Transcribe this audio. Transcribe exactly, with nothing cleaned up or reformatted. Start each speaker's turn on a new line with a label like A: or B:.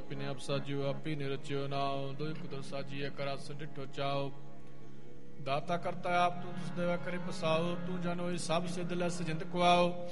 A: ਆਪੀ ਨੇ ਆਪ ਸਾਜਿਓ ਆਪੀ ਨੇ ਰਚਿਓ ਨਾਉ ਦੋਇ ਕੁਦਰ ਸਾਜੀ ਇੱਕ ਰਸ ਡਿਠੋ ਚਾਓ ਦਾਤਾ ਕਰਤਾ ਆਪ ਤੂੰ ਤਿਸ ਦੇਵਾ ਕਰੇ ਪਸਾਓ ਤੂੰ ਜਨ ਹੋਈ ਸਭ ਸਿੱਧ ਲੈ ਸਜਿੰਦ ਕੁਆਓ